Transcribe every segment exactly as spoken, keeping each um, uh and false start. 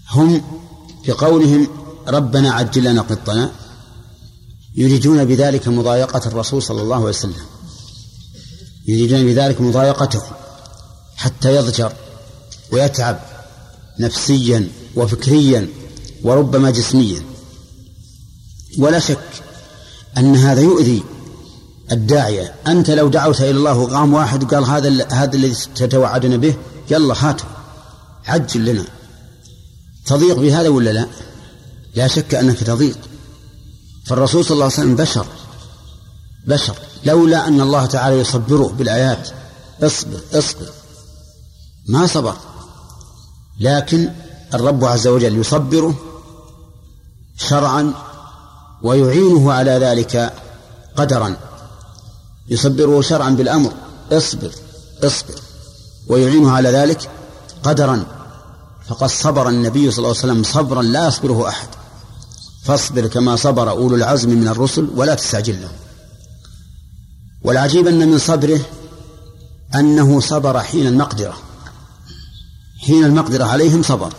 هم بقولهم ربنا عجل لنا قطنا يريدون بذلك مضايقة الرسول صلى الله عليه وسلم، يريدون بذلك مضايقته حتى يضجر ويتعب نفسيا وفكريا وربما جسميا. ولا شك أن هذا يؤذي الداعية. أنت لو دعوت إلى الله وقام واحد وقال هذا هذا الذي تتوعدنا به يلا هاته عجل لنا، تضيق بهذا ولا لا؟ لا شك أنك تضيق. فالرسول صلى الله عليه وسلم بشر بشر لولا أن الله تعالى يصبره بالآيات اصبر اصبر ما صبر، لكن الرب عز وجل يصبره شرعا ويعينه على ذلك قدرا، يصبره شرعا بالأمر اصبر اصبر ويعينه على ذلك قدرا. فقد صبر النبي صلى الله عليه وسلم صبرا لا يصبره أحد، فاصبر كما صبر أولو العزم من الرسل ولا تستعجل لهم. والعجيب أن من صبره أنه صبر حين المقدرة، حين المقدرة عليهم صبر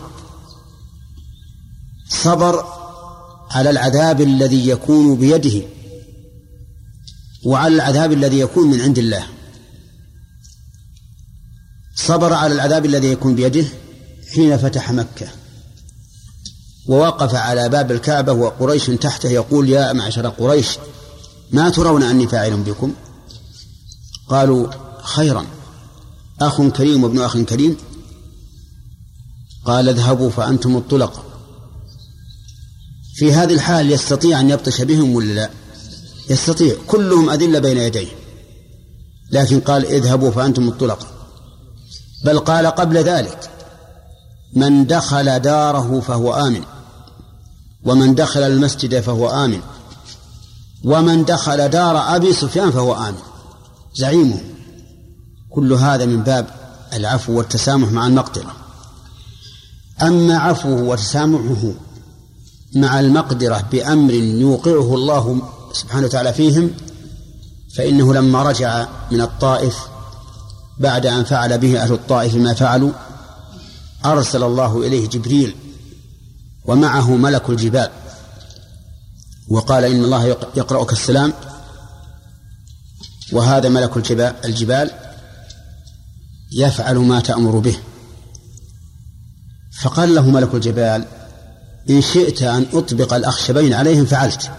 صبر على العذاب الذي يكون بيده وعلى العذاب الذي يكون من عند الله. صبر على العذاب الذي يكون بيده حين فتح مكة ووقف على باب الكعبة وقريش تحته يقول يا معشر قريش ما ترون أني فاعل بكم؟ قالوا خيرا أخ كريم وابن أخ كريم. قال اذهبوا فأنتم الطلق. في هذه الحال يستطيع أن يبطش بهم ولا لا؟ يستطيع، كلهم أذلة بين يديه، لكن قال اذهبوا فأنتم الطلق. بل قال قبل ذلك من دخل داره فهو آمن، ومن دخل المسجد فهو آمن، ومن دخل دار أبي سفيان فهو آمن زعيمه. كل هذا من باب العفو والتسامح مع المقدرة. أما عفوه وتسامحه مع المقدرة بأمر يوقعه الله سبحانه وتعالى فيهم، فإنه لما رجع من الطائف بعد أن فعل به أهل الطائف ما فعلوا أرسل الله إليه جبريل ومعه ملك الجبال وقال إن الله يقرأك السلام، وهذا ملك الجبال يفعل ما تأمر به. فقال له ملك الجبال إن شئت أن أطبق الأخشبين عليهم فعلت،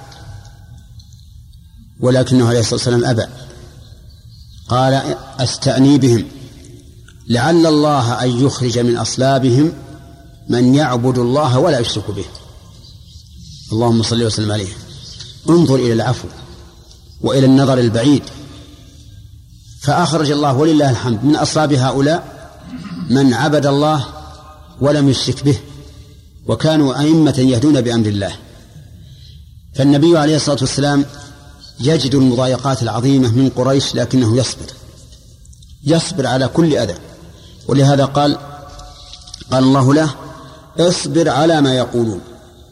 ولكنه عليه الصلاة والسلام أبى، قال أستأني بهم لعل الله أن يخرج من أصلابهم من يعبد الله ولا يشرك به. اللهم صل وسلم عليه. انظر إلى العفو وإلى النظر البعيد. فأخرج الله ولله الحمد من أصلاب هؤلاء من عبد الله ولم يشرك به، وكانوا أئمة يهدون بأمر الله. فالنبي عليه الصلاة والسلام يجد المضايقات العظيمة من قريش لكنه يصبر يصبر على كل أذى. ولهذا قال قال الله له اصبر على ما يقولون.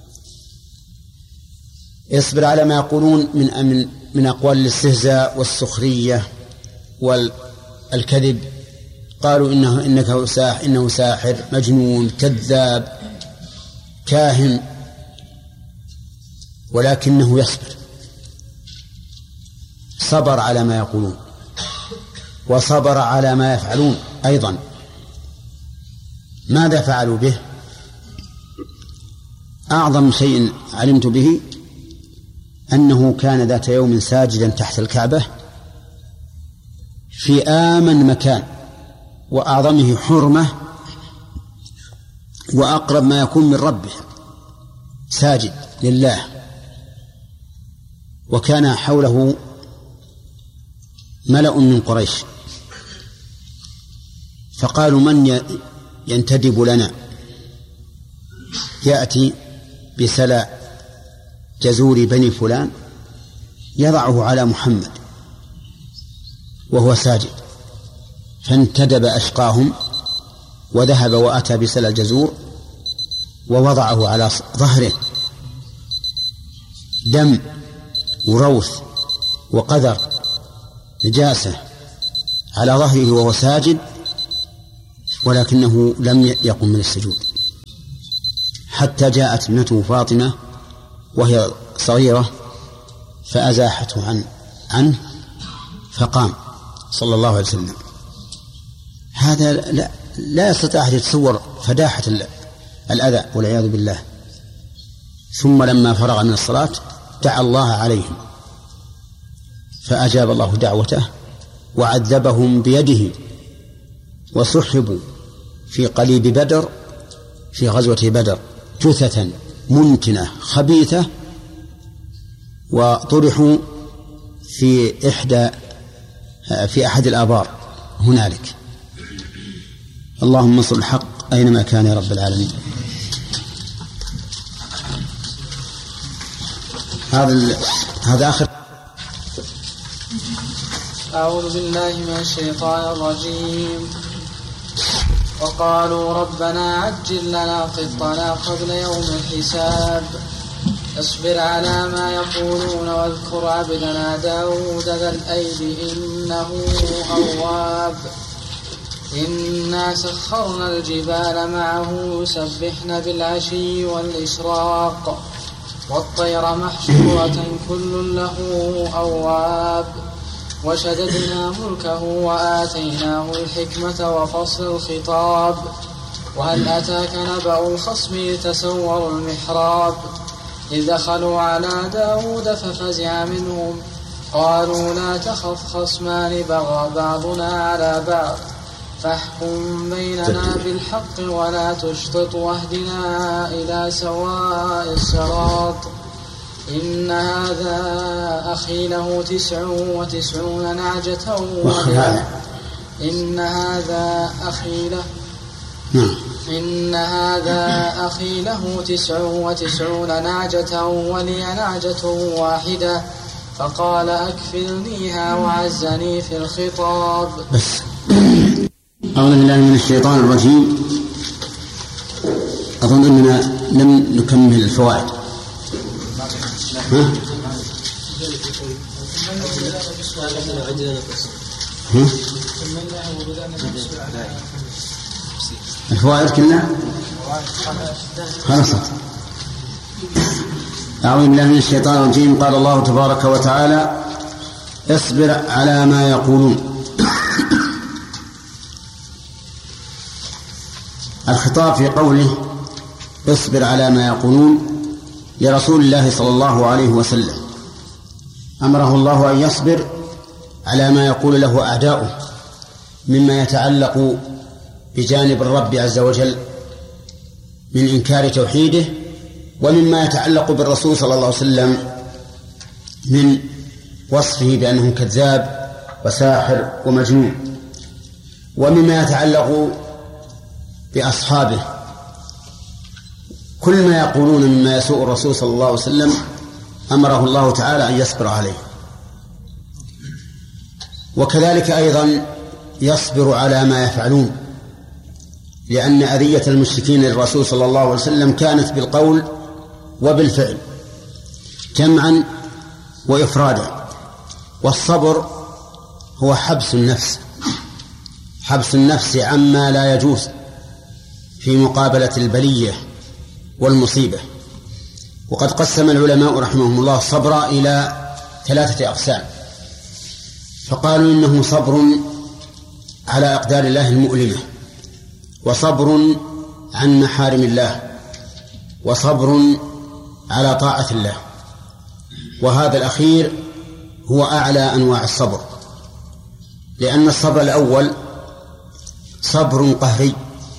اصبر على ما يقولون من من من أقوال الاستهزاء والسخرية والكذب. قالوا إنه إنك ساحر إنه ساحر مجنون كذاب كاهن، ولكنه يصبر صبر على ما يقولون وصبر على ما يفعلون أيضا. ماذا فعلوا به؟ أعظم شيء علمت به أنه كان ذات يوم ساجدا تحت الكعبة في آمن مكان وأعظمه حرمة وأقرب ما يكون من ربه ساجد لله، وكان حوله ملأ من قريش، فقالوا من ينتدب لنا يأتي بسلع جزور بني فلان يضعه على محمد وهو ساجد. فانتدب أشقاهم وذهب وأتى بسلع الجزور ووضعه على ظهره، دم وروث وقذر نجاسة على ظهره وهو ساجد، ولكنه لم يقم من السجود. حتى جاءت ابنته فاطمة وهي صغيرة فأزاحته عن عنه فقام صلى الله عليه وسلم. هذا لا, لا يستطيع أحد يتصور فداحة الأذى والعياذ بالله. ثم لما فرغ من الصلاة دعا الله عليهم فأجاب الله دعوته وعذبهم بيده وسحبوا في قليب بدر في غزوة بدر جثة منتنة خبيثة وطرحوا في إحدى في أحد الآبار هنالك. اللهم انصر الحق أينما كان يا رب العالمين. هذا هذا آخر. أعوذ بالله من الشيطان الرجيم. وقالوا ربنا عجل لنا قطنا قبل يوم الحساب اصبر على ما يقولون واذكر عبدنا داود ذا الأيد إنه أواب إنا سخرنا الجبال معه يسبحن بالعشي والإشراق والطير محشورة كل له أواب وشددنا ملكه وآتيناه الحكمة وفصل الخطاب وهل أتاك نبأ الخصم إذ تسوروا المحراب إذ دخلوا على داود ففزع منهم قالوا لا تخف خصمان بغى بعضنا على بعض فاحكم بيننا بالحق ولا تشطط واهدنا إلى سواء الصراط إن هذا أخي له تسع وتسعون نعجة إن هذا أخي له إن هذا أخي له تسع وتسعون نعجة ولي نعجة واحدة فقال أكفلنيها وعزني في الخطاب. بس أعوذ بالله من الشيطان الرجيم. أظن أننا لم نكمل الفوائد. ها؟ ها؟ الفوائد كلها خلصت. أعوذ بالله من الشيطان الرجيم. قال الله تبارك وتعالى اصبر على ما يقولون. الخطاب في قوله اصبر على ما يقولون لرسول الله صلى الله عليه وسلم. أمره الله أن يصبر على ما يقول له أعداؤه مما يتعلق بجانب الرب عز وجل من إنكار توحيده ومما يتعلق بالرسول صلى الله عليه وسلم من وصفه بأنه كذاب وساحر ومجنون ومما يتعلق بأصحابه. كل ما يقولون مما يسوء الرسول صلى الله عليه وسلم أمره الله تعالى أن يصبر عليه. وكذلك أيضا يصبر على ما يفعلون لأن أذية المشركين للرسول صلى الله عليه وسلم كانت بالقول وبالفعل جمعا وإفرادا. والصبر هو حبس النفس حبس النفس عما لا يجوز في مقابلة البلية والمصيبة. وقد قسم العلماء رحمهم الله الصبر إلى ثلاثة أقسام، فقالوا إنه صبر على أقدار الله المؤلمة، وصبر عن محارم الله، وصبر على طاعة الله. وهذا الأخير هو أعلى أنواع الصبر، لأن الصبر الأول صبر قهري.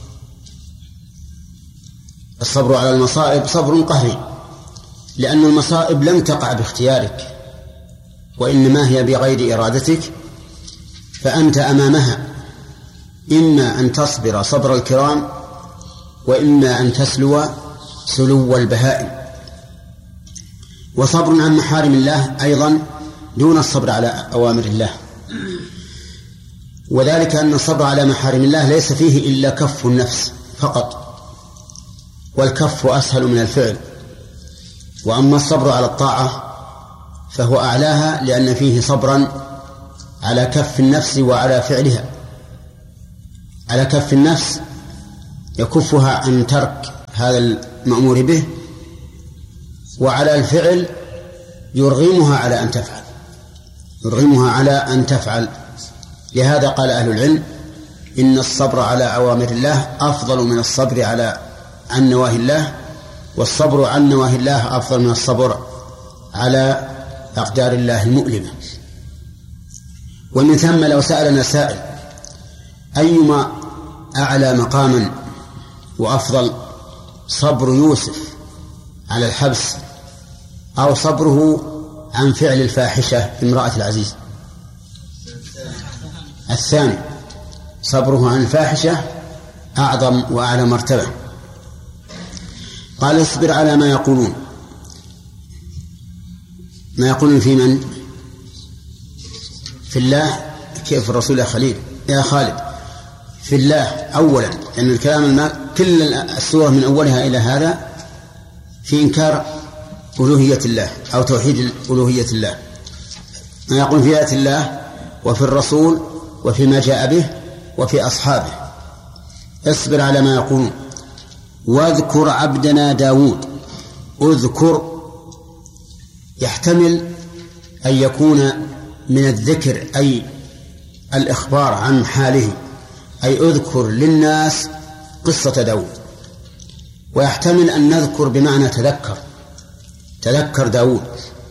الصبر على المصائب صبر قهري، لأن المصائب لم تقع باختيارك وإنما هي بغير إرادتك، فأنت أمامها إما أن تصبر صبر الكرام وإما أن تسلو سلو البهائم. وصبر عن محارم الله أيضا دون الصبر على أوامر الله، وذلك أن الصبر على محارم الله ليس فيه إلا كف النفس فقط، والكف أسهل من الفعل. وأما الصبر على الطاعة فهو أعلاها، لأن فيه صبرا على كف النفس وعلى فعلها. على كف النفس يكفها عن ترك هذا المأمور به، وعلى الفعل يرغمها على أن تفعل يرغمها على أن تفعل لهذا قال أهل العلم إن الصبر على أوامر الله أفضل من الصبر على عن نواهي الله، والصبر عن نواهي الله أفضل من الصبر على أقدار الله المؤلمة. ومن ثم لو سألنا سائل أيما أعلى مقاما وأفضل، صبر يوسف على الحبس أو صبره عن فعل الفاحشة امرأة العزيز؟ الثاني، صبره عن الفاحشة أعظم وأعلى مرتبة. قال اصبر على ما يقولون. ما يقولون في من؟ في الله. كيف الرسول يا خليل يا خالد؟ في الله أولا، لأن الكلام الماء كل السورة من أولها إلى هذا في إنكار ألوهية الله أو توحيد ألوهية الله. ما يقول في آيات الله وفي الرسول وفي ما جاء به وفي أصحابه. اصبر على ما يقولون واذكر عبدنا داود. اذكر يحتمل أن يكون من الذكر أي الإخبار عن حاله، أي اذكر للناس قصة داود، ويحتمل أن نذكر بمعنى تذكر تذكر داود.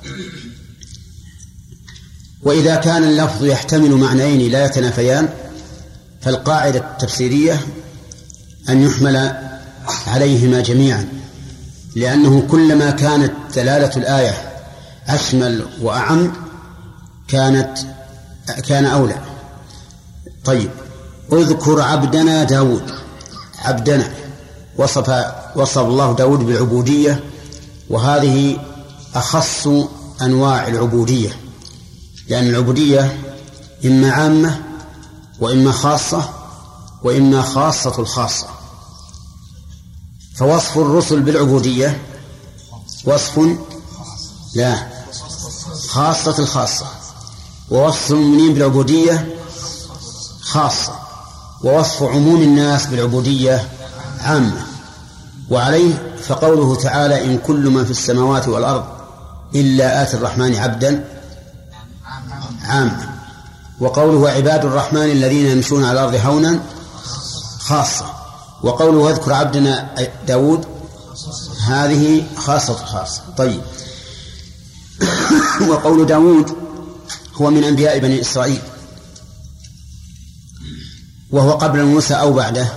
وإذا كان اللفظ يحتمل معنيين لا يتنافيان فالقاعدة التفسيرية أن يحمل عليهما جميعا، لأنه كلما كانت دلالة الآية أشمل وأعم كانت كان أولى. طيب، اذكر عبدنا داود. عبدنا وصف وصف الله داود بالعبودية، وهذه أخص أنواع العبودية، لأن العبودية إما عامة وإما خاصة وإما خاصة الخاصة. فوصف الرسل بالعبودية وصف لا خاصة الخاصة، ووصف المؤمنين بالعبودية خاصة، ووصف عموم الناس بالعبودية عامة. وعليه فقوله تعالى إن كل من في السماوات والأرض إلا آتي الرحمن عبدا عامة، وقوله عباد الرحمن الذين يمشون على الأرض هونا خاصة، وقوله واذكر عبدنا داود هذه خاصة خاصة. طيب، وقول داود هو من أنبياء بني إسرائيل، وهو قبل موسى أو بعده؟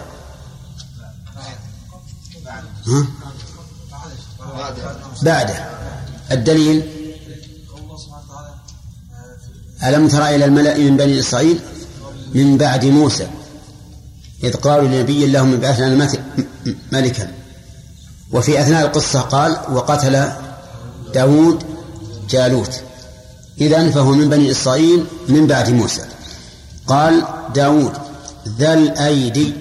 ها؟ بعده. الدليل ألم تر إلى الملأ من بني إسرائيل من بعد موسى إذ قالوا لنبي اللهم ابعث لنا ملكا، وفي أثناء القصة قال وقتل داود جالوت. إذن فهو من بني إسرائيل من بعد موسى. قال داود ذا الأيدي.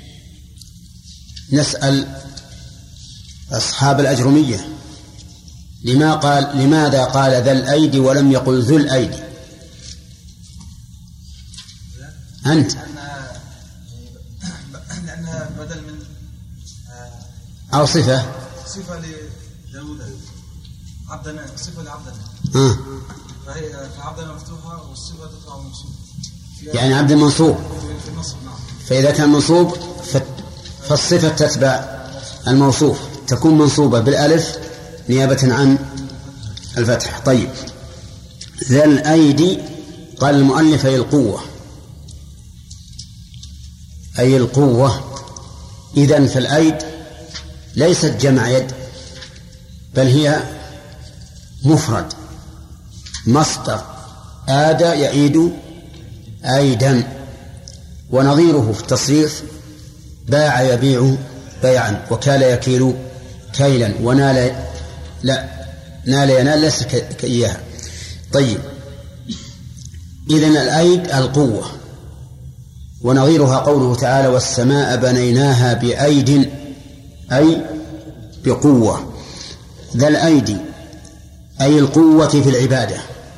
نسأل أصحاب الأجرمية لما قال لماذا قال ذا الأيدي ولم يقل ذو الأيدي؟ أنت لأنها بدل من أو صفة صفة لداود عبدنا، صفة لعبدنا آه. فهي فعبدنا مفتوحة والصفة تطلع منصوب، يعني عبد منصوب في النصب. نعم. فإذا كان منصوب فالصفة تتبع الموصوف، تكون منصوبة بالألف نيابة عن الفتح. طيب، ذا الأيدي قال المؤلف أي القوة، أي القوة. إذن فالأيد ليست جمع يد، بل هي مفرد مصدر آد يعيد أيدا، ونظيره في التصريف باع يبيع بيعا، وكال يكيل كيلا، ونال لا نال ينال ليس كإياها. طيب، إذن الأيد القوة، ونظيرها قوله تعالى والسماء بنيناها بأيد أي بقوة. ذا الأيدي أي القوة في العبادة،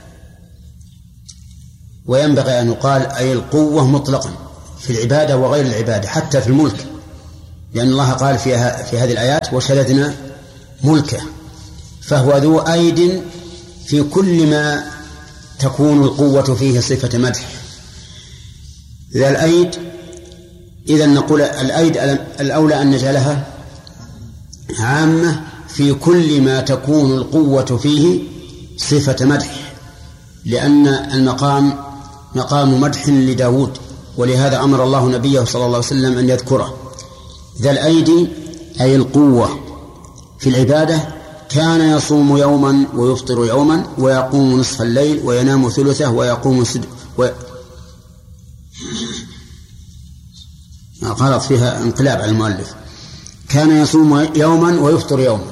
وينبغي أن يقال أي القوة مطلقا في العبادة وغير العبادة، حتى في الملك لأن الله قال فيها في هذه الآيات وشددنا ملكه، فهو ذو أيد في كل ما تكون القوة فيه صفة مدح. ذا الأيد، إذا نقول الأيد الأولى أن نجعلها عامة في كل ما تكون القوة فيه صفة مدح، لأن المقام مقام مدح لداود، ولهذا أمر الله نبيه صلى الله عليه وسلم أن يذكره. ذا الأيدي أي القوة في العبادة، كان يصوم يوما ويفطر يوما ويقوم نصف الليل وينام ثلثه ويقوم سد و... غلط فيها انقلاب على المؤلف، كان يصوم يوما ويفطر يوما،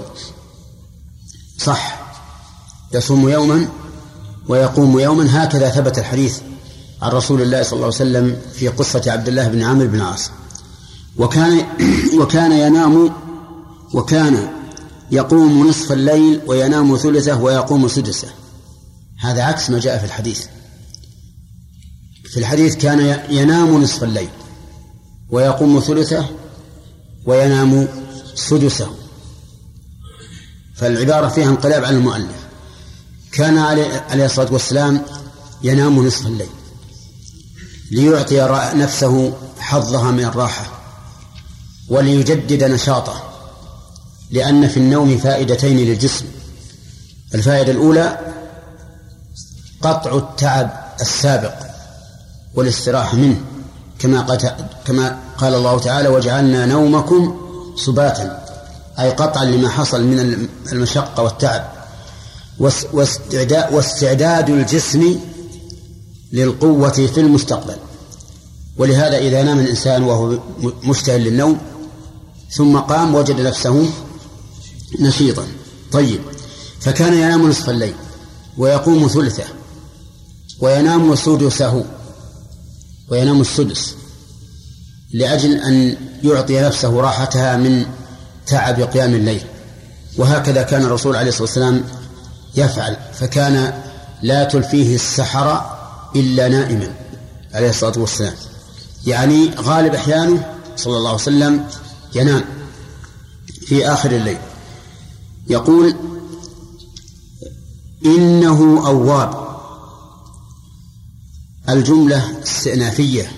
صح، يصوم يوما ويقوم يوما، هكذا ثبت الحديث عن رسول الله صلى الله عليه وسلم في قصة عبد الله بن عامر بن العاص. وكان وكان ينام وكان يقوم نصف الليل وينام ثلثه ويقوم سدسه، هذا عكس ما جاء في الحديث. في الحديث كان ينام نصف الليل ويقوم ثلثه وينام سدسه، فالعبارة فيها انقلاب على المؤلف. كان عليه الصلاة والسلام ينام نصف الليل ليعطي نفسه حظها من الراحة وليجدد نشاطه، لأن في النوم فائدتين للجسم. الفائدة الأولى قطع التعب السابق والاستراحة منه، كما كما قال الله تعالى وجعلنا نومكم سباتا، أي قطعا لما حصل من المشقة والتعب، واستعداد الجسم للقوة في المستقبل. ولهذا إذا نام الإنسان وهو مشتهل للنوم ثم قام وجد نفسه نشيطا. طيب، فكان ينام نصف الليل ويقوم ثلثه وينام سدسه وينام السدس لأجل أن يعطي نفسه راحتها من تعب قيام الليل. وهكذا كان الرسول عليه الصلاة والسلام يفعل، فكان لا تلفيه السحر إلا نائما عليه الصلاة والسلام، يعني غالب أحيانه صلى الله عليه وسلم ينام في آخر الليل. يقول إنه أواب، الجملة استئنافية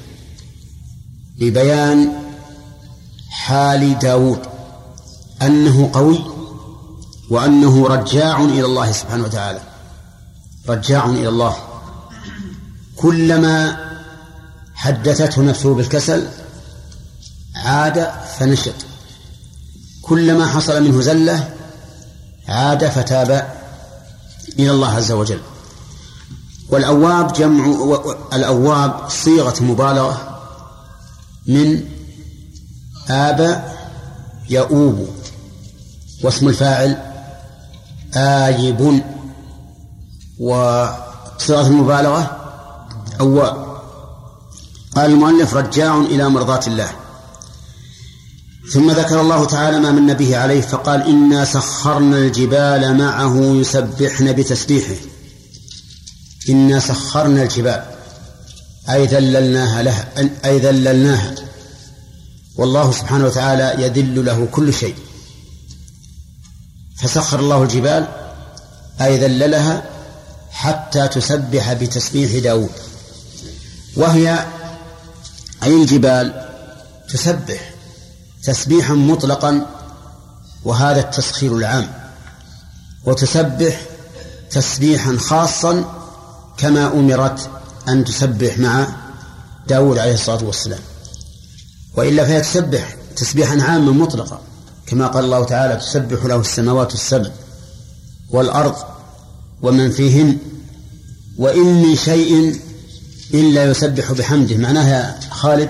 لبيان حال داود أنه قوي وأنه رجاع إلى الله سبحانه وتعالى، رجاع إلى الله. كلما حدثته نفسه بالكسل عاد فنشط، كلما حصل منه زلة عاد فتاب إلى الله عز وجل. والأواب جمع الأواب صيغة مبالغة من آب يؤوب، واسم الفاعل آيب، وصيغة المبالغة أواب. قال المؤلف رجاع إلى مرضاة الله. ثم ذكر الله تعالى ما من به عليه فقال إنا سخرنا الجبال معه يسبحن بتسبيحه. إنا سخرنا الجبال أي ذللناها لها أي ذللناها، والله سبحانه وتعالى يذل له كل شيء، فسخر الله الجبال أي ذللها حتى تسبح بتسبيح داود. وهي أي الجبال تسبح تسبيحا مطلقا، وهذا التسخير العام، وتسبح تسبيحا خاصا كما أمرت أن تسبح مع داود عليه الصلاة والسلام، وإلا فهي تسبح تسبيحا عاما مطلقا كما قال الله تعالى تسبح له السماوات السبع والأرض ومن فيهن وإن من شيء إلا يسبح بحمده. معناها خالد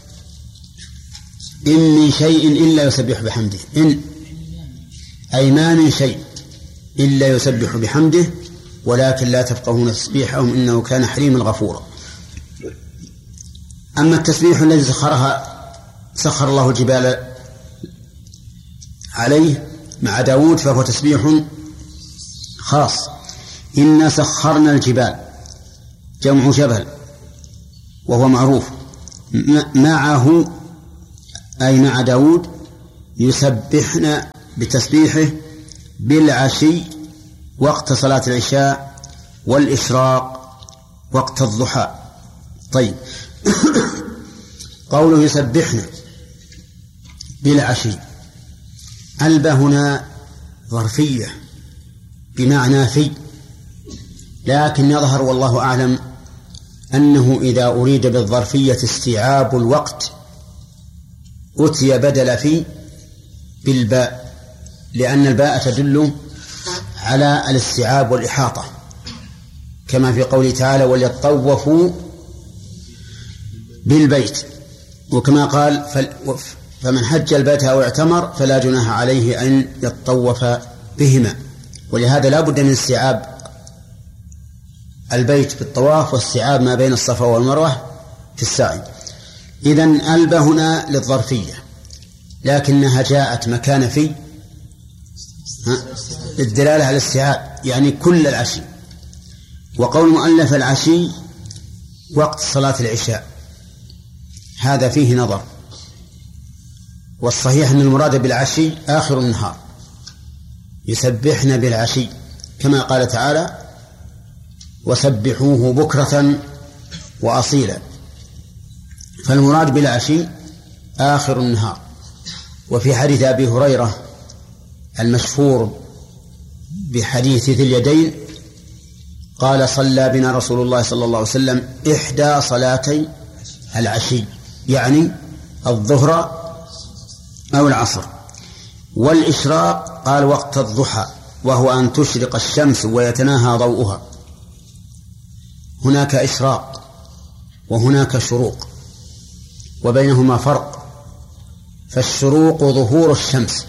إن من شيء إلا يسبح بحمده، إن أي ما من شيء إلا يسبح بحمده ولكن لا تفقهون تسبيحهم إنه كان حليما غفورا. أما التسبيح الذي سخرها سخر الله الجبال عليه مع داود فهو تسبيح خاص. إنا سخرنا الجبال جمع جبل وهو معروف، معه أي مع داود يسبحن بتسبيحه بالعشي وقت صلاة العشاء والإشراق وقت الضحى. طيب قوله يسبحن بالعشي، البا هنا ظرفية بمعنى في، لكن يظهر والله أعلم أنه إذا أريد بالظرفية استيعاب الوقت أتي بدل في بالباء، لأن الباء تدل على الاستيعاب والإحاطة، كما في قوله تعالى وليطوفوا بالبيت، وكما قال فمن حج البيت أو اعتمر فلا جناح عليه أن يطوف بهما. ولهذا لا بد من استيعاب البيت بالطواف واستيعاب ما بين الصفا والمروة في السعي. إذن ألب هنا للظرفية، لكنها جاءت مكان في للدلالة على الاستيعاب، يعني كل العشي. وقول مؤلف العشي وقت صلاة العشاء هذا فيه نظر، والصحيح أن المراد بالعشي آخر النهار، يسبحن بالعشي كما قال تعالى وسبحوه بكرة وأصيلا، فالمراد بالعشي آخر النهار. وفي حديث أبي هريرة المشهور بحديث ذي اليدين قال صلى بنا رسول الله صلى الله عليه وسلم إحدى صلاتي العشي، يعني الظهر أو العصر. والإشراق قال وقت الضحى، وهو أن تشرق الشمس ويتناهى ضوءها. هناك إشراق وهناك شروق وبينهما فرق، فالشروق ظهور الشمس،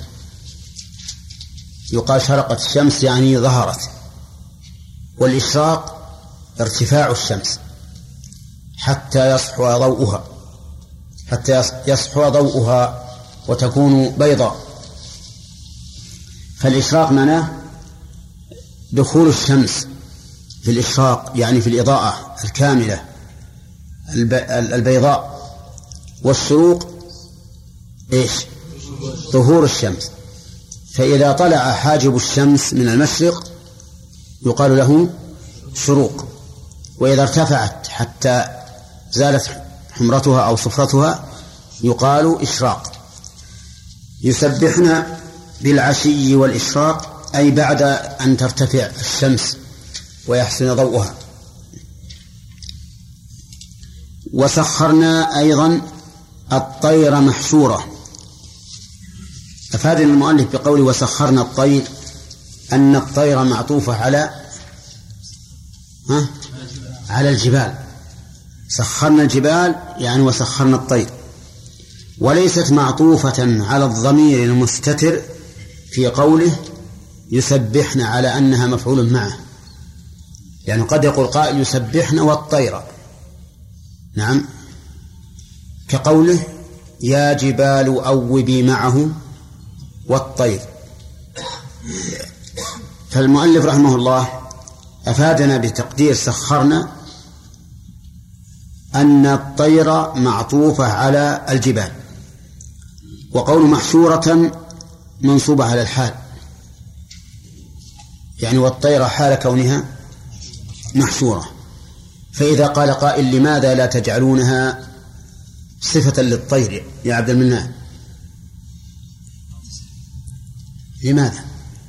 يقال شرقت الشمس يعني ظهرت، والإشراق ارتفاع الشمس حتى يصحو ضوءها حتى يصحو ضوءها وتكون بيضاء. فالإشراق معناه دخول الشمس في الإشراق، يعني في الإضاءة الكاملة البيضاء. والشروق إيش؟ ظهور الشمس. فإذا طلع حاجب الشمس من المشرق يقال له شروق، وإذا ارتفعت حتى زالت حمرتها أو صفرتها يقال إشراق. يسبحن بالعشي والإشراق أي بعد أن ترتفع الشمس ويحسن ضوءها. وسخرنا أيضا الطير محشورة. أفاد المؤلف بقوله وسخرنا الطير أن الطير معطوفة على ها؟ على الجبال. سخرنا الجبال يعني وسخرنا الطير، وليست معطوفة على الضمير المستتر في قوله يسبحن على أنها مفعول معه، يعني قد يقول قائل يسبحن والطير، نعم، كقوله يا جبال أوبي معه والطير. فالمؤلف رحمه الله أفادنا بتقدير سخرنا أن الطير معطوفة على الجبال، وقول محشورة منصوبة على الحال، يعني والطير حال كونها محشورة. فإذا قال قائل لماذا لا تجعلونها صفة للطير يا عبد المنان؟ لماذا؟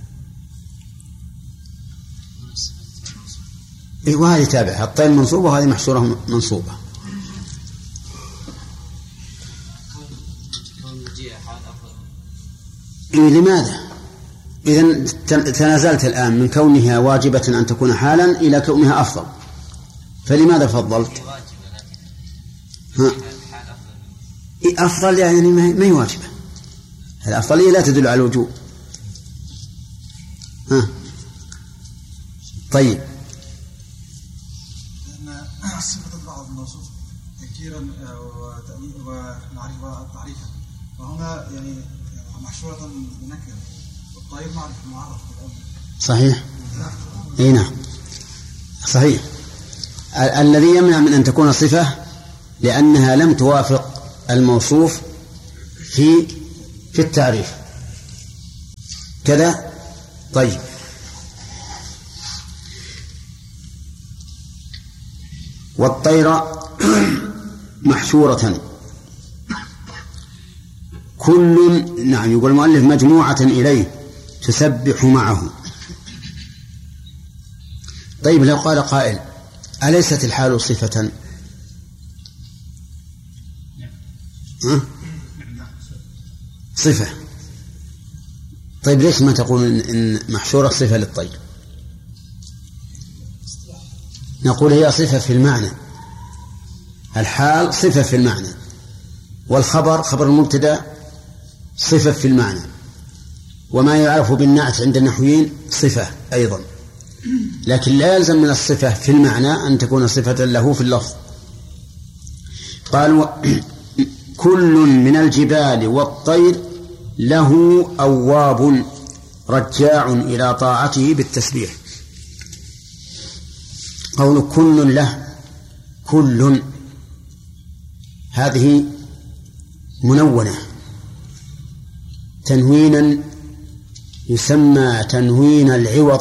إيه وهذه تابعة، الطير منصوبة وهذه محشورة منصوبة. إيه لماذا؟ إذن تنازلت الآن من كونها واجبة أن تكون حالا إلى كونها أفضل، فلماذا فضلت؟ ها؟ إيه أفضل يعني ما هي واجبة، الأفضلية لا تدل على الوجوب. ها؟ طيب لأن صفة البعض الموصوف تذكيرا وتعريفا، وهنا يعني محشورة بنكرة، والطير معرف معرف بالأول. صحيح. اي نعم صحيح. الذي يمنع من أن تكون صفة لأنها لم توافق الموصوف في في التعريف كذا. طيب، والطير محشورة كل، نعم، يقول المؤلف مجموعة إليه تسبح معه. طيب، لو قال قائل أليست الحال صفة؟ أه؟ صفة. طيب، ليش ما تقول إن محشورة صفة للطير؟ نقول هي صفة في المعنى، الحال صفة في المعنى، والخبر خبر المبتدأ صفة في المعنى، وما يعرف بالنعت عند النحويين صفة أيضا، لكن لا يلزم من الصفة في المعنى أن تكون صفة له في اللفظ. قال كل من الجبال والطير له أواب رجاع إلى طاعته بالتسبيح. قول كل له، كل هذه منونة تنوينا يسمى تنوين العوض.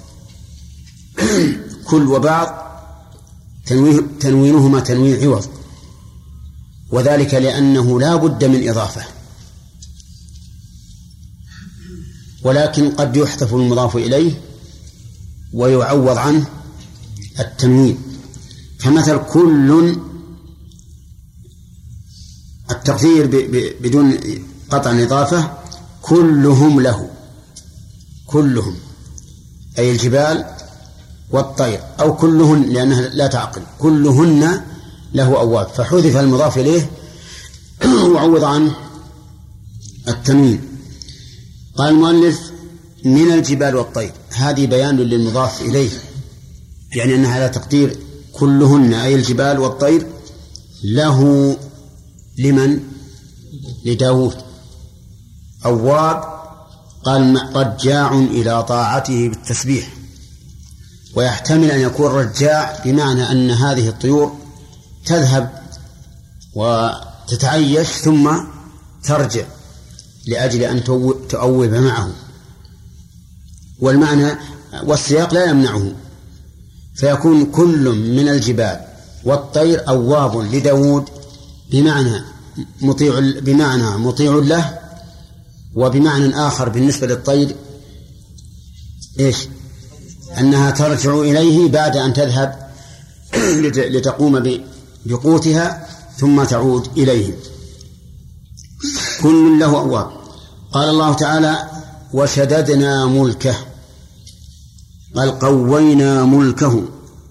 كل وبعض تنوينهما تنوين عوض، وذلك لأنه لا بد من إضافة، ولكن قد يحذف المضاف إليه ويعوض عنه التنوين. فمثل كل التقدير بدون قطع إضافة كلهم له، كلهم أي الجبال والطير، أو كلهن لأنها لا تعقل، كلهن له أواب، فحذف المضاف إليه وعوض عنه التنوين. قال المؤلف من الجبال والطير، هذه بيان للمضاف إليه، يعني أنها على تقدير كلهن أي الجبال والطير له، لمن؟ لداود. أواب قال رجاع إلى طاعته بالتسبيح، ويحتمل أن يكون رجاع بمعنى أن هذه الطيور تذهب وتتعيش ثم ترجع لأجل أن تؤوب معه، والمعنى والسياق لا يمنعه، فيكون كل من الجبال والطير أواب لداود بمعنى مطيع، بمعنى مطيع له، وبمعنى آخر بالنسبة للطير إيش؟ أنها ترجع إليه بعد أن تذهب لتقوم بقوتها ثم تعود إليه. كل له أواب. قال الله تعالى وشددنا ملكه، قال قوينا ملكه.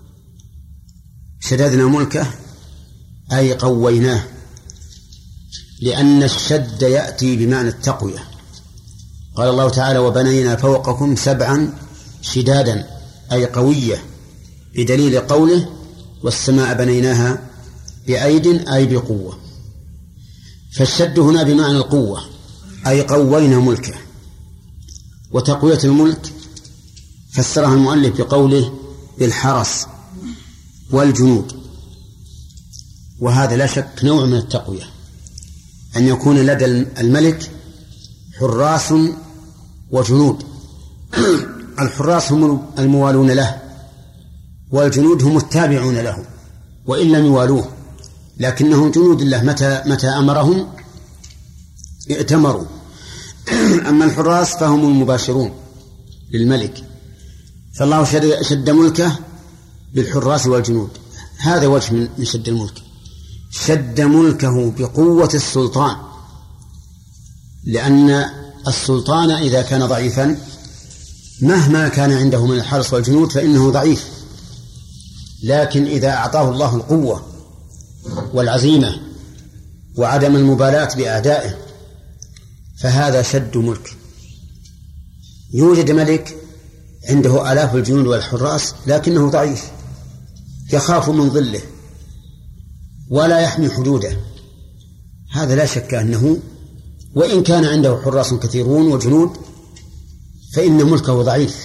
شددنا ملكه أي قويناه، لأن الشد يأتي بمعنى التقوية. قال الله تعالى وبنينا فوقكم سبعا شدادا أي قوية، بدليل قوله والسماء بنيناها بأيد أي بقوة. فالشد هنا بمعنى القوة أي قوينا ملكه. وتقوية الملك فسرها المؤلف بقوله بالحرس والجنود، وهذا لا شك نوع من التقوية، أن يكون لدى الملك حراس وجنود. الحراس هم الموالون له، والجنود هم التابعون له وإن لم يوالوه، لكنهم جنود الله، متى متى أمرهم ائتمروا. أما الحراس فهم المباشرون للملك، فالله شد, شد ملكه بالحراس والجنود. هذا وجه من شد الملك، شد ملكه بقوة السلطان، لأن السلطان إذا كان ضعيفا مهما كان عنده من الحرس والجنود فإنه ضعيف، لكن إذا أعطاه الله القوة والعزيمة وعدم المبالاة بأعدائه فهذا شد ملك. يوجد ملك عنده آلاف الجنود والحراس لكنه ضعيف، يخاف من ظله ولا يحمي حدوده، هذا لا شك أنه وإن كان عنده حراس كثيرون وجنود فإن ملكه ضعيف،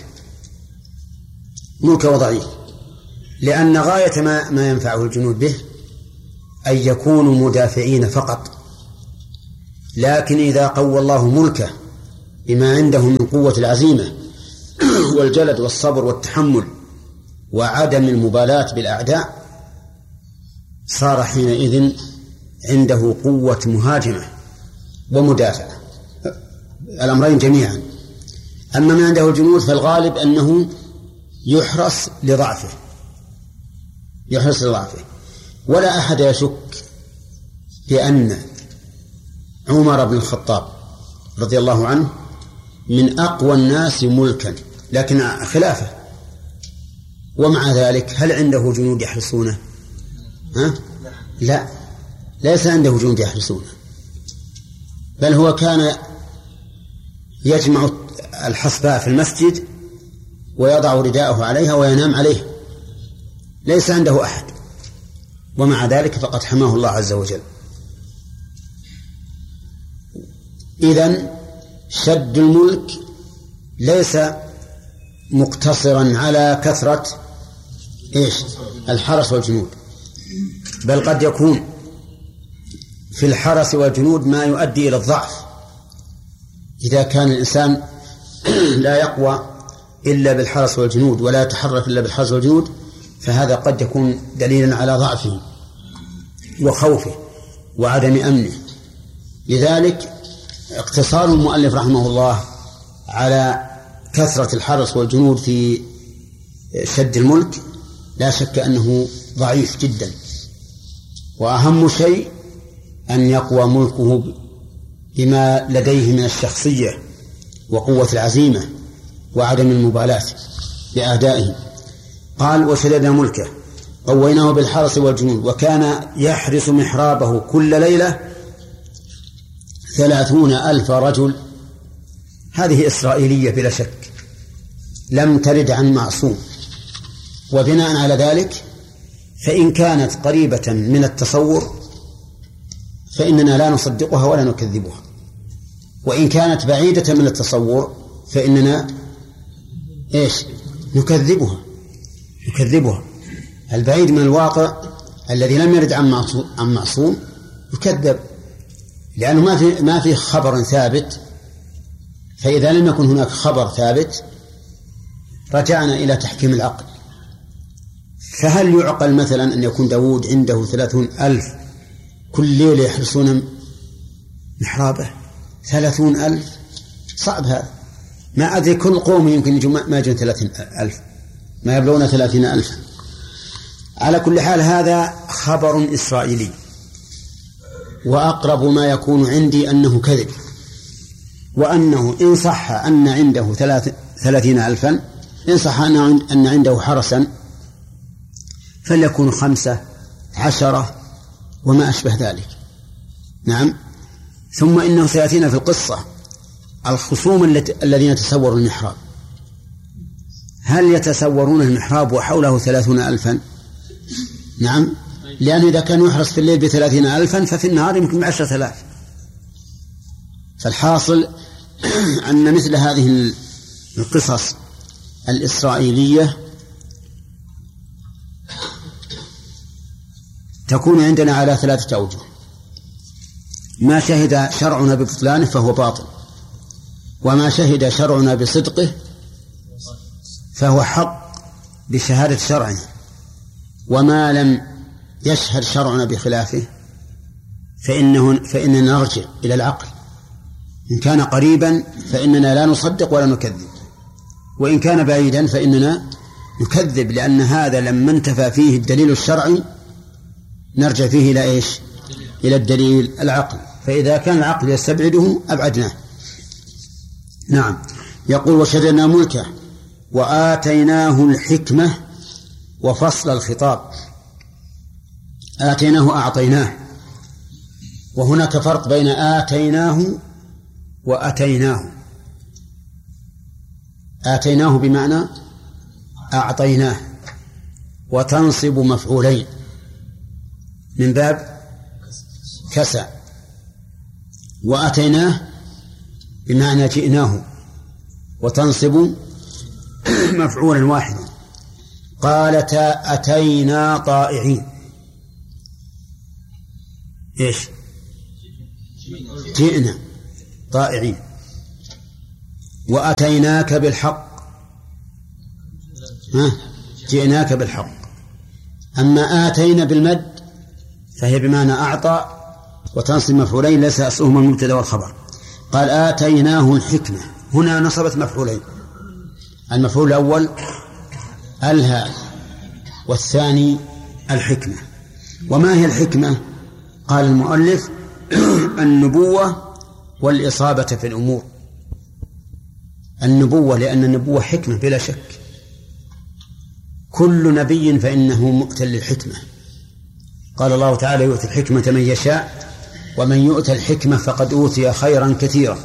ملكه ضعيف، لأن غاية ما, ما ينفعه الجنود به أن يكونوا مدافعين فقط، لكن إذا قوى الله ملكه بما عنده من قوة العزيمة والجلد والصبر والتحمل وعدم المبالاة بالأعداء صار حينئذ عنده قوة مهاجمة ومدافعة، الأمرين جميعا. أما ما عنده الجنود فالغالب أنه يحرص لضعفه يحرص لضعفه ولا أحد يشك بأن عمر بن الخطاب رضي الله عنه من أقوى الناس ملكا لكن خلافه، ومع ذلك هل عنده جنود يحرسونه؟ ها؟ لا، ليس عنده جنود يحرسونه، بل هو كان يجمع الحصباء في المسجد ويضع رداءه عليها وينام عليه، ليس عنده أحد، ومع ذلك فقد حماه الله عز وجل. إذن شد الملك ليس مقتصرا على كثرة إيش الحرس والجنود، بل قد يكون في الحرس والجنود ما يؤدي إلى الضعف. إذا كان الإنسان لا يقوى إلا بالحرس والجنود ولا يتحرك إلا بالحرس والجنود فهذا قد يكون دليلا على ضعفه وخوفه وعدم أمنه. لذلك اقتصار المؤلف رحمه الله على كثرة الحرس والجنود في شد الملك لا شك أنه ضعيف جدا، وأهم شيء أن يقوى ملكه بما لديه من الشخصية وقوة العزيمة وعدم المبالاة بأعدائه. قال وشددنا ملكه قويناه بالحرس والجنود وكان يحرس محرابه كل ليلة ثلاثون ألف رجل. هذه إسرائيلية بلا شك لم ترد عن معصوم، وبناء على ذلك فإن كانت قريبة من التصور فإننا لا نصدقها ولا نكذبها، وإن كانت بعيدة من التصور فإننا إيش نكذبها نكذبها البعيد من الواقع الذي لم يرد عن معصوم يكذب، لأنه ما في ما في خبر ثابت، فإذا لم يكن هناك خبر ثابت رجعنا إلى تحكيم العقل. فهل يعقل مثلا أن يكون داود عنده ثلاثون ألف كل ليلة يحرسون محرابه؟ ثلاثون ألف صعب هذا، ما أدري كل قوم يمكن يجوا ما يجون ثلاثين ألف، ما يبلغون ثلاثين ألف. على كل حال هذا خبر إسرائيلي، وأقرب ما يكون عندي أنه كذب، وأنه إن صح أن عنده ثلاثين ألفا، إن صح أن عنده حرسا فليكون خمسة عشرة وما أشبه ذلك. نعم. ثم إنه سيأتينا في القصة الخصوم الذين يتصوروا المحراب، هل يتصورون المحراب وحوله ثلاثون ألفا؟ نعم، لأنه إذا كان يحرس في الليل بثلاثين ألفا ففي النهار يمكن بعشرة آلاف. فالحاصل أن مثل هذه القصص الإسرائيلية تكون عندنا على ثلاثة أوجه: ما شهد شرعنا ببطلانه فهو باطل، وما شهد شرعنا بصدقه فهو حق بشهادة شرعنا، وما لم يشهد شرعنا بخلافه فإنه فإننا نرجع إلى العقل. إن كان قريبا فإننا لا نصدق ولا نكذب، وإن كان بعيدا فإننا نكذب، لأن هذا لما انتفى فيه الدليل الشرعي نرجع فيه إلى إيش؟ إلى الدليل العقل، فإذا كان العقل يستبعده أبعدناه. نعم. يقول وشددنا ملكه وآتيناه الحكمة وفصل الخطاب. آتيناه أعطيناه، وهناك فرق بين آتيناه وأتيناه. آتيناه بمعنى أعطيناه، وتنصب مفعولين من باب كسى، وأتيناه بمعنى جئناه وتنصب مفعولا واحدا. قالتا أتينا طائعين. إيش جئنا طائعين. وأتيناك بالحق، ها جئناك بالحق. أما آتينا بالمد فهي بمعنى أعطى وتنصب مفعولين ليس أصلهما المبتدأ والخبر. قال آتيناه الحكمة، هنا نصبت مفعولين، المفعول الأول الهاء والثاني الحكمة. وما هي الحكمة؟ قال المؤلف النبوة والإصابة في الأمور. النبوة لأن النبوة حكمة بلا شك، كل نبي فإنه مؤتى للحكمة. قال الله تعالى يؤتي الحكمة من يشاء ومن يؤتى الحكمة فقد أوتي خيرا كثيرا.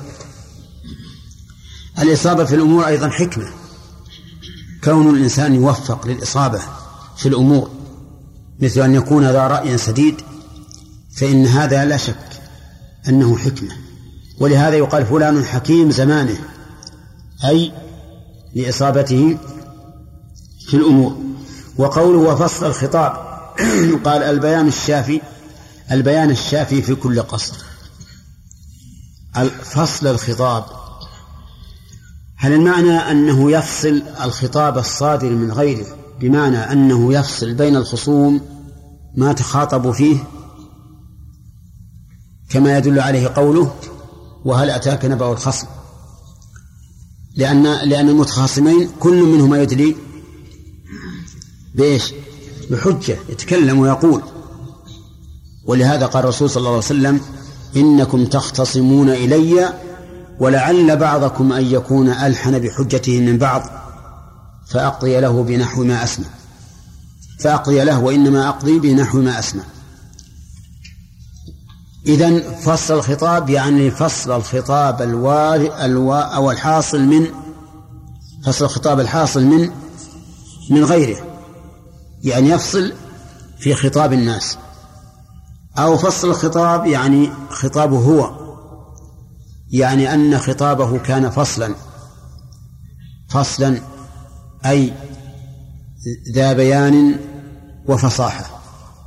الإصابة في الأمور أيضا حكمة، كون الإنسان يوفق للإصابة في الأمور، مثل أن يكون ذا رأي سديد، فإن هذا لا شك أنه حكمة. ولهذا يقال فلان حكيم زمانه، أي لإصابته في الأمور. وقوله وفصل الخطاب يقال البيان الشافي، البيان الشافي في كل قصر. فصل الخطاب هل المعنى أنه يفصل الخطاب الصادر من غيره، بمعنى أنه يفصل بين الخصوم ما تخاطبوا فيه، كما يدل عليه قوله وهل أتاك نبأ الخصم، لأن لأن المتخاصمين كل منهما يدلي بإيش؟ بحجة، يتكلم ويقول. ولهذا قال الرسول صلى الله عليه وسلم إنكم تختصمون إلي ولعل بعضكم أن يكون ألحن بحجته من بعض فأقضي له بنحو ما أسمع، فأقضي له وإنما أقضي بنحو ما أسمع. إذن فصل الخطاب يعني فصل الخطاب الوارئ الوا أو الحاصل من فصل الخطاب الحاصل من من غيره، يعني يفصل في خطاب الناس. أو فصل الخطاب يعني خطابه هو، يعني أن خطابه كان فصلا فصلا أي ذا بيان وفصاحة.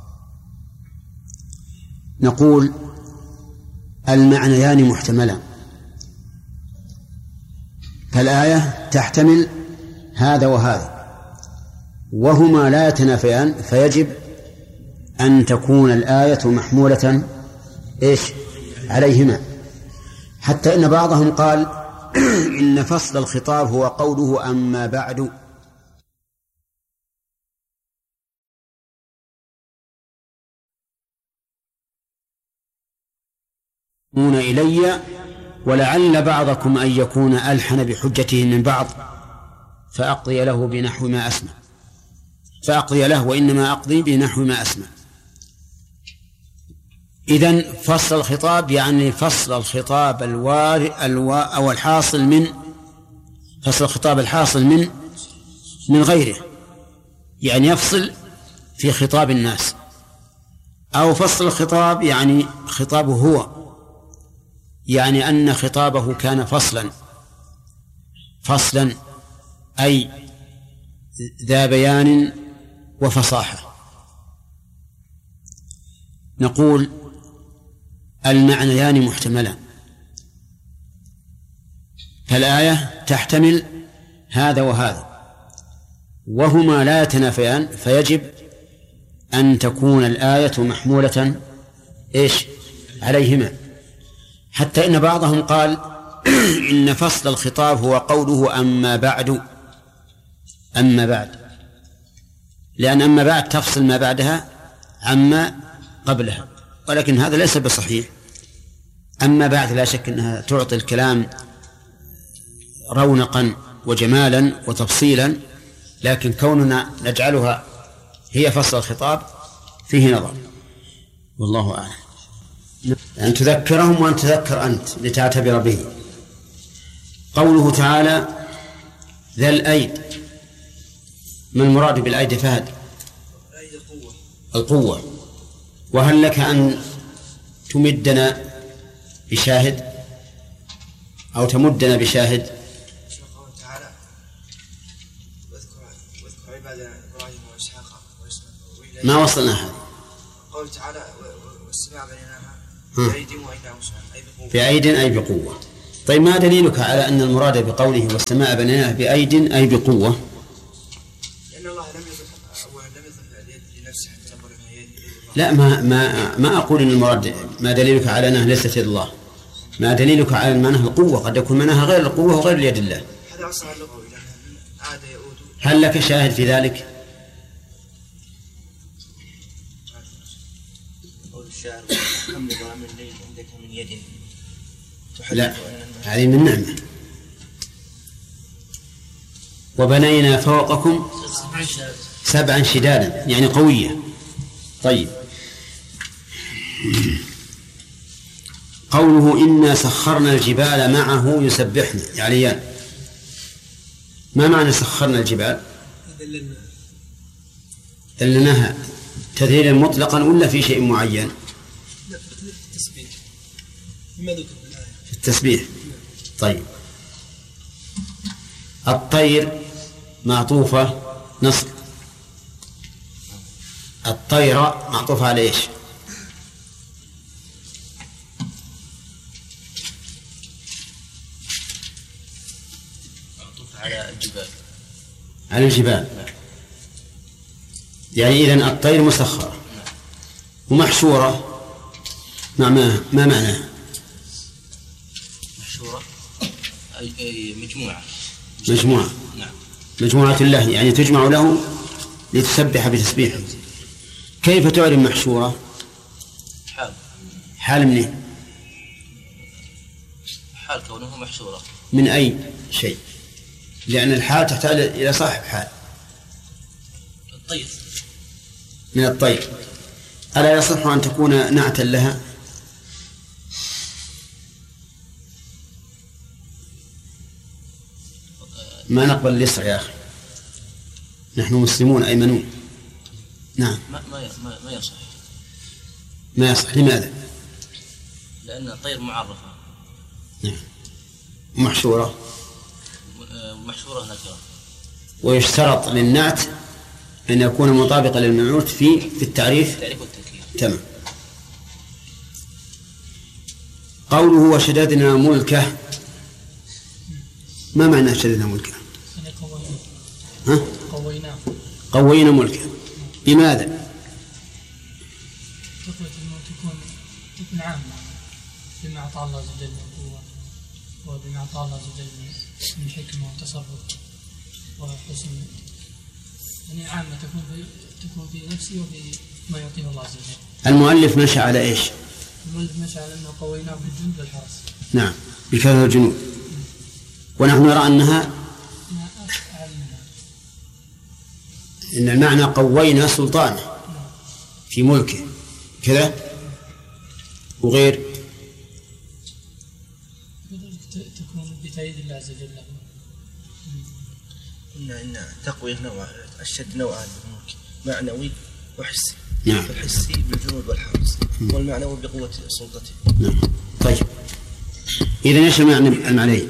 نقول المعنيان محتملان، فالآية تحتمل هذا وهذا وهما لا يتنافيان، فيجب أن تكون الآية محمولة إيش عليهما. حتى إن بعضهم قال إن فصل الخطاب هو قوله أما بعد، مون إلي ولعل بعضكم أن يكون ألحن بحجته من بعض فأقضي له بنحو ما أسمع، فأقضي له وإنما أقضي بنحو ما أسمع. إذن فصل الخطاب يعني فصل الخطاب الوارئ الوا أو الحاصل من فصل الخطاب الحاصل من من غيره، يعني يفصل في خطاب الناس. أو فصل الخطاب يعني خطابه هو، يعني أن خطابه كان فصلا فصلا أي ذا بيان وفصاحة. نقول المعنيان محتملان، فالآية تحتمل هذا وهذا وهما لا يتنافيان، فيجب أن تكون الآية محمولة إيش عليهما. حتى إن بعضهم قال إن فصل الخطاب هو قوله أما بعد، أما بعد، لأن أما بعد تفصل ما بعدها عما قبلها، ولكن هذا ليس بصحيح. أما بعد لا شك أنها تعطي الكلام رونقا وجمالا وتفصيلا، لكن كوننا نجعلها هي فصل الخطاب فيه نظر، والله أعلم. أن تذكرهم وأن تذكر أنت لتعتبر به. قوله تعالى ذا الأيد، ما المراد بالأيد فهد؟ القوة. وهل لك أن تمدنا بشاهد أو تمدنا بشاهد؟ قوله تعالى واذكر عبادنا إبراهيم وإسحاق ما وصلنا هذا. قوله تعالى والسماء بنيناها بأيد أي بقوة. طيب ما دليلك على أن المراد بقوله والسماء بنيناها بأيد أي بقوة؟ لأن الله لم يصف أولا لم يصف اليد لنفسه حتى نقول أنها يد. لا ما ما ما أقول أن المراد ما دليلك على أنها ليست يد الله، ما دليلك على معناها القوة، قد يكون معناها غير القوة وغير اليد الله. هذا أصلا اللغوي لأن عاد يعود. هل لك شاهد في ذلك؟ قول الشاعر كم نظام الليل عندك من يد. لا هذه من نعمة. وبنينا فوقكم سبعا شدادا يعني قوية. طيب قوله إنا سخرنا الجبال معه يسبحنا يعني ما معنى سخرنا الجبال؟ دلناها تدليلا مطلقا ولا في شيء معين؟ لا التسبيح ما ذكر في التسبيح. طيب الطير معطوفة نصب، الطيرة معطوفة على إيش؟ معطوفة على الجبال. على الجبال يعني إذن الطير مسخرة ومحشورة مع ما ما معناه؟ محشورة أي مجموعة. مجموعة. نعم. مجموعة الله يعني تجمع له لتسبح بتسبيحه. كيف تعلم محشورة؟ حال. حال من إيه؟ حال كونه محشورة. من أي شيء؟ لأن الحال تحتاج إلى صاحب حال. الطير. من الطير. ألا يصح أن تكون نعتا لها؟ ما نقبل اليسر يا أخي، نحن مسلمون أيمنون. نعم. ما ما ما يصح. ما يصح. لماذا؟ لأن الطير معرفة. نعم. محشورة. محشورة نكرة. ويشترط للنعت أن يكون مطابقا للمنعوت في في التعريف. التعريف والتذكير. تمام. قوله وشددنا ملكه، ما معنى شددنا ملكه؟ ها؟ قويناه. قوينا ملكه. بماذا؟ تقوى أنه تكون تكون عامة بما أعطى الله عز وجل من قوة وبما أعطى الله عز وجل من حكمة وتصرف وحسن، يعني عامة تكون في تكون في نفسي وبما يعطيه الله عز وجل. المؤلف مشى على إيش؟ المؤلف مشى على أنه قويناه بالجند والحرس. نعم بكثرة الجنود. ونحن نرى أنها إن المعنى قوينا سلطانه في ملكه كذا وغير تكون بتأييد الله عز وجل. قلنا إن تقوية نوع الشد نوعان من الملك، معنوي وحسي. نعم. الحسي بالجنود والحرس والمعنوي بقوة سلطته. نعم. طيب إذن إيش المعنى المعنى؟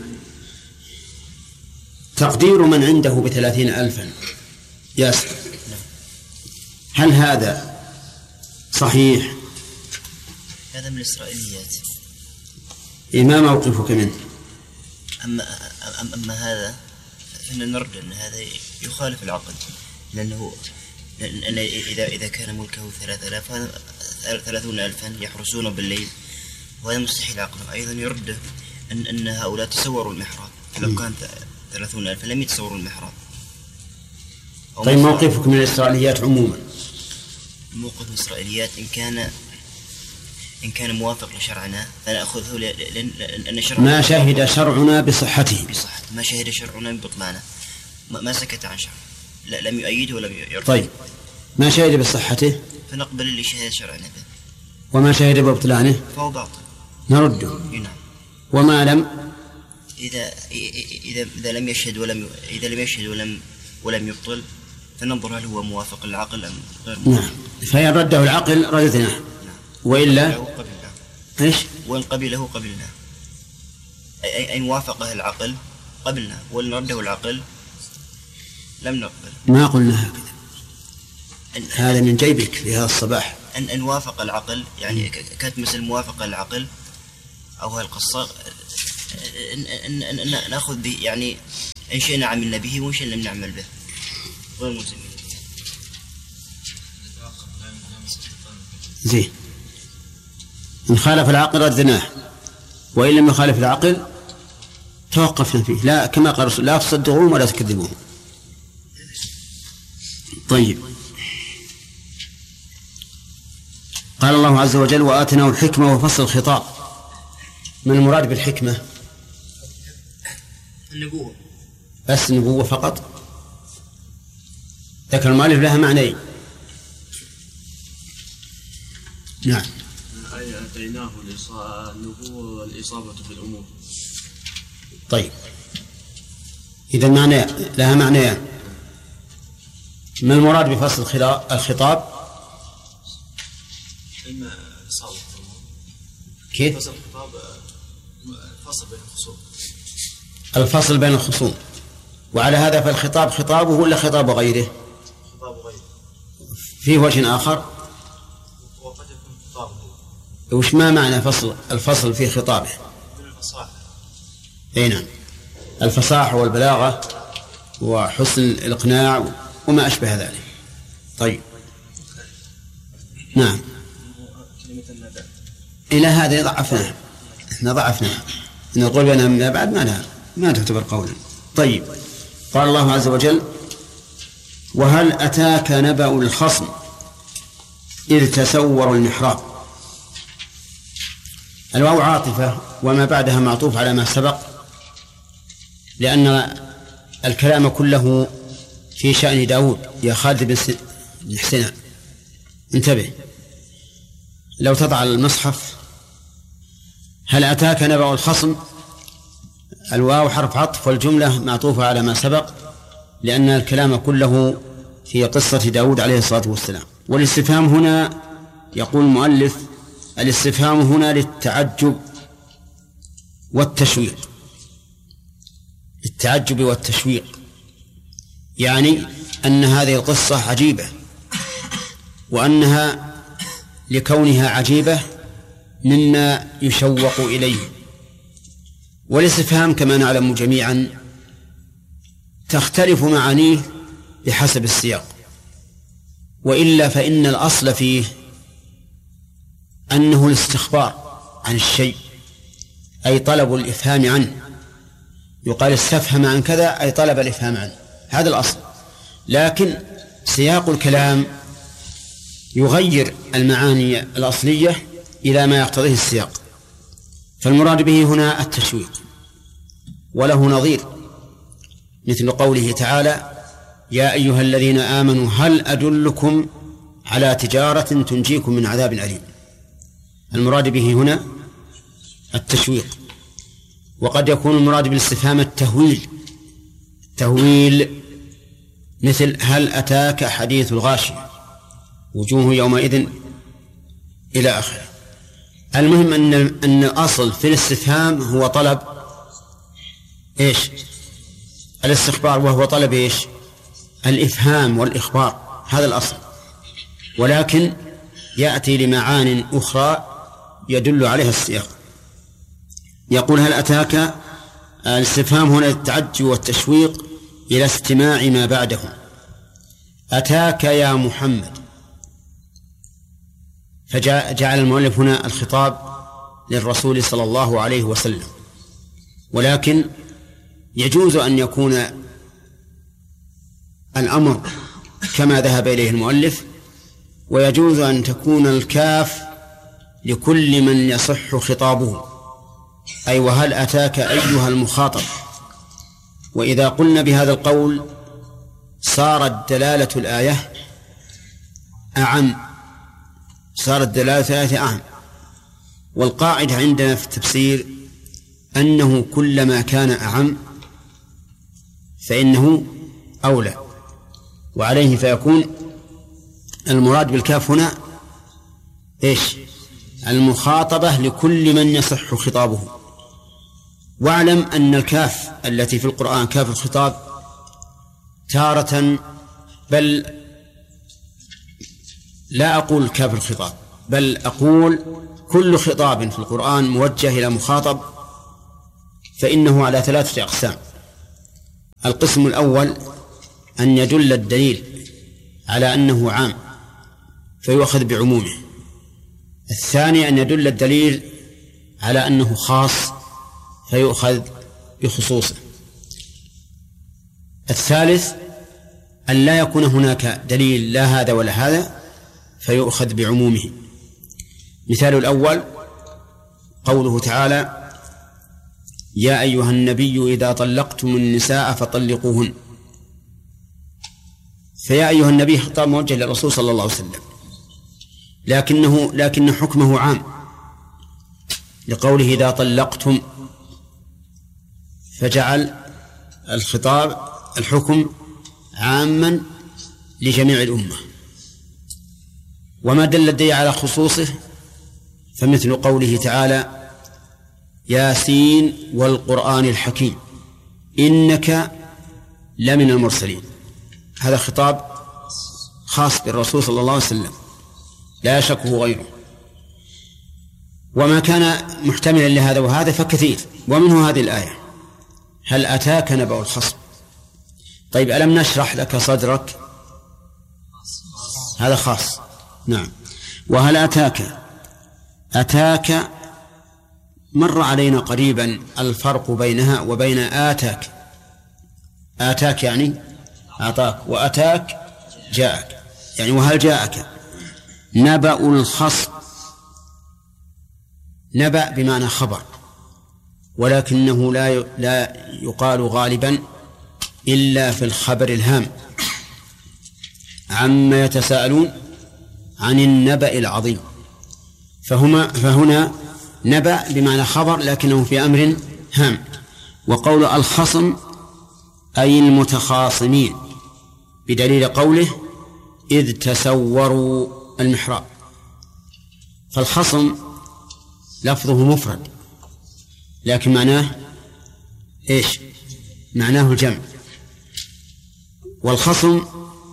تقدير من عنده بثلاثين ألفا ياسر، هل هذا صحيح؟ هذا من الإسرائيليات. ما موقفك منه؟ أما, أما هذا فإن نرد أن هذا يخالف العقل، لأنه لأن إذا إذا كان ملكه ثلاثة آلاف ثلاثون ألفا يحرسون بالليل وهذا مستحيل عقله. أيضا يرد أن أن هؤلاء تصوروا المحراب، فلو كان ثلاثون ألفا لم يتصوروا المحراب. طيب موقفك من الإسرائيليات عموما؟ موقف الإسرائيليات إن كان إن كان موافق لشرعنا فنأخذه لأن شرعنا ما شهد شرعنا بصحته بصحته ما شهد شرعنا ببطلانه، ما سكت عن شرع، لا لم يؤيده ولم يرفض. طيب ما شهد بصحته فنقبل اللي شهد شرعنا به، وما شهد ببطلانه فهو باطل نرده. نعم. وما لم إذا إذا إذا لم يشهد ولم إذا لم يشهد ولم ولم يبطل فننظر هل هو موافق للعقل أم غير موافق. نعم. فإن رده العقل رددناه. نعم. وإلا قبلنا. إيش؟ وإن قبله قبلنا، أي إن وافقه العقل قبلنا، وإن رده العقل لم نقبل. ما قلنا هكذا، هذا من جيبك في هذا الصباح. أن أن وافق العقل يعني كانت مثل موافقة العقل أو هالقصة أن أن نأخذ به يعني إن شئنا عملنا به وإن شئنا لم نعمل به غير ملزمين. زين إن خالف العقل ردناه وإن لم يخالف العقل توقفنا فيه لا كما قال الرسول لا تصدقوهم ولا تكذبوهم. طيب قال الله عز وجل وآتناه الحكمة وفصل الخطاب. ما المراد بالحكمة؟ النبوة بس النبوة فقط؟ ذكر المؤلف لها معنيين. نعم أي أتيناه النبوة والإصابة في الأمور. طيب إذا معنى لها معنيان. ما المراد بفصل الخطاب؟ إما إصابة في الأمور. كيف؟ فصل الخطاب فصل بين الخصوم. الفصل بين الخصوم. وعلى هذا فالخطاب خطابه ولا خطاب غيره؟ خطاب غيره. فيه وجه آخر؟ وقد يكون خطابه. وش ما معنى فصل الفصل في خطابه؟ من الفصاحة. أي نعم الفصاحة والبلاغة وحسن الإقناع وما أشبه ذلك. طيب نعم إلى هذا ضعفناه احنا ضعفناه نقول بأنها من بعد ما لها ما تعتبر قولا. طيب قال الله عز وجل وهل أتاك نبأ الخصم إذ تسوروا المحراب. الواو عاطفة وما بعدها معطوف على ما سبق لأن الكلام كله في شأن داود يا خالد بن حسين. انتبه لو تضع المصحف هل أتاك نبأ الخصم الواو حرف عطف والجملة معطوفة على ما سبق لأن الكلام كله في قصة داود عليه الصلاة والسلام. والاستفهام هنا يقول المؤلف الاستفهام هنا للتعجب والتشويق. التعجب والتشويق يعني أن هذه القصة عجيبة وأنها لكونها عجيبة مما يشوق إليه. والاستفهام كما نعلم جميعا تختلف معانيه بحسب السياق وإلا فإن الأصل فيه أنه الاستخبار عن الشيء أي طلب الإفهام عنه. يقال استفهم عن كذا أي طلب الإفهام عنه هذا الأصل. لكن سياق الكلام يغير المعاني الأصلية إلى ما يقتضيه السياق. فالمراد به هنا التشويق وله نظير مثل قوله تعالى يا أيها الذين آمنوا هل أدلكم على تجارة تنجيكم من عذاب أليم. المراد به هنا التشويق. وقد يكون المراد بالاستفهام التهويل تهويل مثل هل أتاك حديث الغاشية وجوه يومئذ إلى آخره. المهم أن أن الأصل في الاستفهام هو طلب إيش الاستخبار وهو طلب إيش الإفهام والإخبار هذا الأصل. ولكن يأتي لمعان أخرى يدل عليها السياق. يقول هل أتاك الاستفهام هنا التعجب والتشويق إلى استماع ما بعده. أتاك يا محمد فجعل المؤلف هنا الخطاب للرسول صلى الله عليه وسلم. ولكن يجوز أن يكون الأمر كما ذهب إليه المؤلف ويجوز أن تكون الكاف لكل من يصح خطابه أي وهل أتاك أيها المخاطب. وإذا قلنا بهذا القول صارت دلالة الآية أعم صارت دلالة الآية أعم. والقاعدة عندنا في التفسير أنه كلما كان أعم فإنه أولى وعليه فيكون المراد بالكاف هنا إيش المخاطبة لكل من يصح خطابه. واعلم أن الكاف التي في القرآن كاف الخطاب تارة بل لا أقول كاف الخطاب، بل أقول كل خطاب في القرآن موجه إلى مخاطب فإنه على ثلاثة أقسام. القسم الأول أن يدل الدليل على أنه عام فيؤخذ بعمومه. الثاني أن يدل الدليل على أنه خاص فيؤخذ بخصوصه. الثالث أن لا يكون هناك دليل لا هذا ولا هذا فيؤخذ بعمومه. مثال الأول قوله تعالى: يا أيها النبي إذا طلقتم النساء فطلقوهن. فيا أيها النبي خطاب موجه للرسول صلى الله عليه وسلم، لكنه لكن حكمه عام لقوله إذا طلقتم، فجعل الخطاب الحكم عاما لجميع الأمة. وما دل الدليل على خصوصه فمثل قوله تعالى: ياسين والقرآن الحكيم إنك لمن المرسلين. هذا خطاب خاص بالرسول صلى الله عليه وسلم لا يشكه غيره. وما كان محتملا لهذا وهذا فكثير، ومنه هذه الآية: هل أتاك نبأ الخصم. طيب ألم نشرح لك صدرك، هذا خاص. نعم. وهل أتاك، أتاك مر علينا قريبا الفرق بينها وبين آتاك. آتاك يعني أعطاك، وأتاك جاءك، يعني وهل جاءك نبأ الخصم. نبأ بمعنى خبر، ولكنه لا لا يقال غالبا إلا في الخبر الهام. عما يتساءلون عن النبأ العظيم. فهما فهنا نبأ بمعنى خبر لكنه في أمر هام. وقول الخصم أي المتخاصمين، بدليل قوله: إذ تسوروا المحراب. فالخصم لفظه مفرد لكن معناه إيش؟ معناه الجمع. والخصم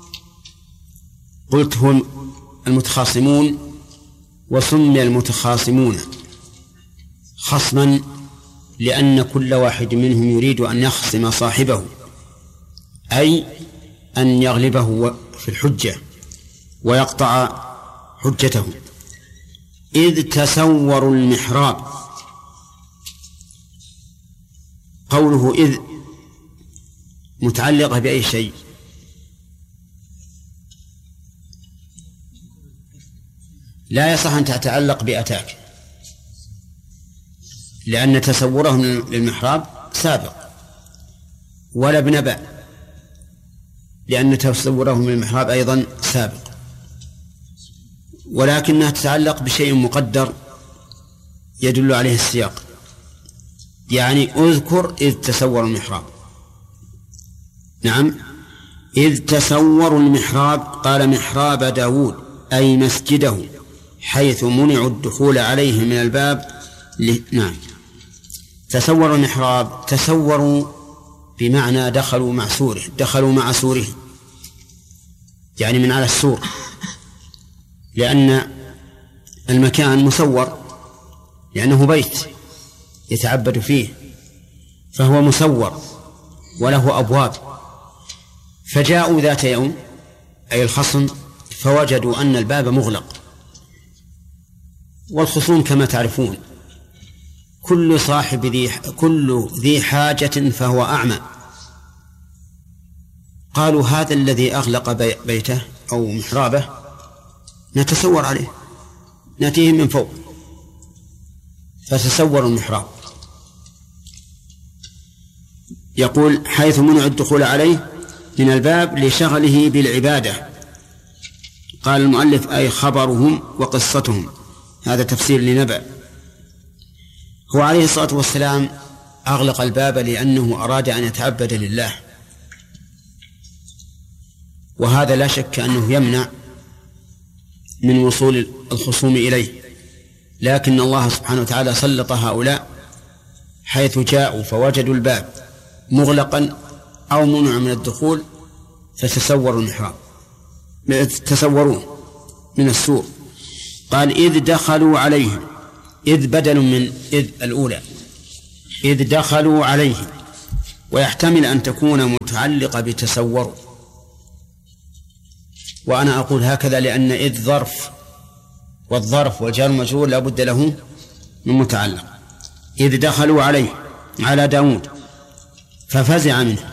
قلت هم المتخاصمون، وسمي المتخاصمون خصما لأن كل واحد منهم يريد أن يخصم صاحبه، أي أن يغلبه في الحجة ويقطع حجته. إذ تسوروا المحراب. قوله إذ متعلقة بأي شيء؟ لا يصح أن تتعلق بأتاك، لأن تسورهم للمحراب سابق، ولا بنبأ لأن تسورهم للمحراب أيضا سابق، ولكنها تتعلق بشيء مقدر يدل عليه السياق. يعني اذكر إذ تسوروا المحراب. نعم. إذ تسوروا المحراب، قال محراب داود أي مسجده، حيث منعوا الدخول عليه من الباب ل... نعم. تسوروا المحراب، تسوروا بمعنى دخلوا مع سوره، دخلوا مع سوره، يعني من على السور، لأن المكان مسور، لأنه بيت يتعبد فيه، فهو مسور وله أبواب. فجاءوا ذات يوم أي الخصم فوجدوا أن الباب مغلق. والخصوم كما تعرفون كل صاحب ذي كل ذي حاجة فهو أعمى. قالوا هذا الذي أغلق بيته أو محرابه نتسور عليه، نأتيه من فوق. فتسوروا المحراب. يقول حيث منع الدخول عليه من الباب لشغله بالعبادة. قال المؤلف أي خبرهم وقصتهم، هذا تفسير لنبأ. هو عليه الصلاة والسلام أغلق الباب لأنه أراد أن يتعبد لله، وهذا لا شك أنه يمنع من وصول الخصوم إليه، لكن الله سبحانه وتعالى سلط هؤلاء حيث جاءوا فوجدوا الباب مغلقا أو منع من الدخول فتسوروا المحراب، تسوروه. من السور. قال إذ دخلوا عليه، إذ بدل من إذ الأولى، إذ دخلوا عليه، ويحتمل أن تكون متعلقة بتسوروا، وأنا أقول هكذا لأن إذ ظرف، والظرف والجار المجرور لا بد له من متعلق. إذ دخلوا عليه على داود ففزع منه